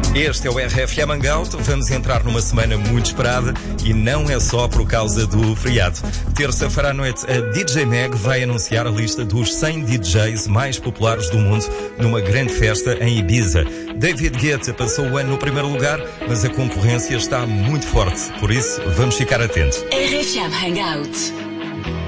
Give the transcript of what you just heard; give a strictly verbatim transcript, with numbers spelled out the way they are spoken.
Este é o R F M Hangout. Vamos entrar numa semana muito esperada e não é só por causa do feriado. Terça-feira à noite, a D J Mag vai anunciar a lista dos cem D Js mais populares do mundo numa grande festa em Ibiza. David Guetta passou o ano no primeiro lugar, mas a concorrência está muito forte. Por isso, vamos ficar atentos. R F M Hangout.